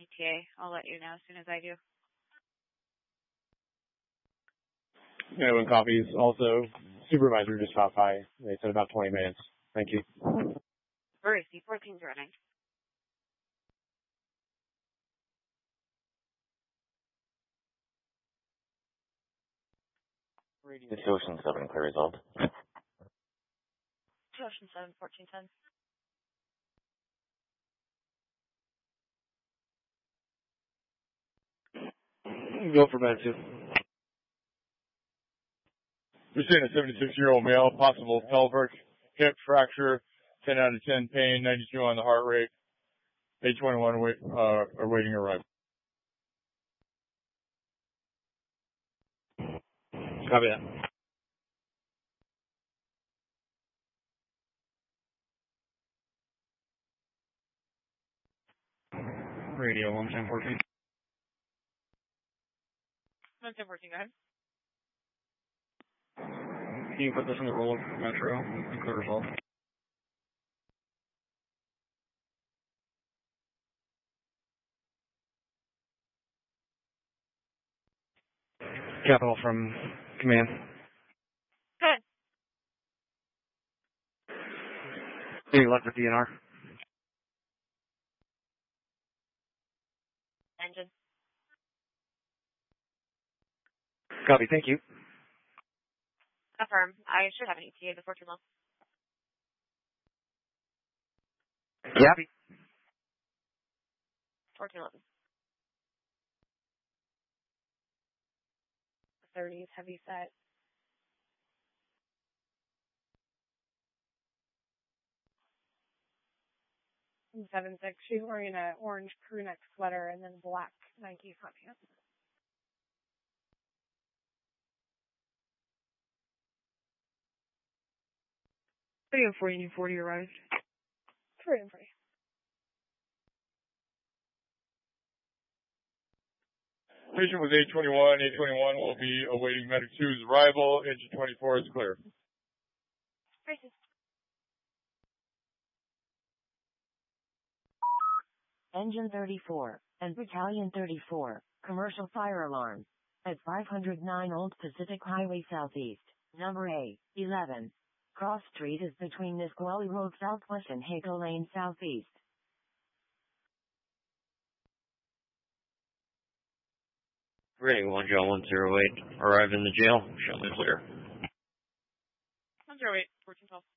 ETA. I'll let you know as soon as I do. Yeah, when copies. Also, supervisor just stopped by. They said about 20 minutes. Thank you. Bruce, C14's running. It's Ocean 7, clear resolved. Ocean 7, 1410. Go for bed, too. We're seeing a 76-year-old male, possible pelvic hip fracture, 10 out of 10 pain, 92 on the heart rate, 821 awaiting arrival. Copy that. Radio 11014. 11014, go ahead. Can you put this in the roll of Metro and clear resolve? Capital from command. Good. Any luck with DNR? Engine. Copy, thank you. Affirm. I should have an ETA before too long. Copy. 1411. 30s, heavy set. And 7-6. She's wearing an orange crew neck sweater and then black Nike sweatpants. 304, 40 arrived. 340. Patient was 821. 821 will be awaiting Medic 2's arrival. Engine 24 is clear. Gracious. Engine 34 and Battalion 34, commercial fire alarm. At 509 Old Pacific Highway Southeast, number A11. Cross Street is between Nisqually Road Southwest and Hago Lane Southeast. Reading 1 John 108. Arrive in the jail. Show me clear. 108, 1412.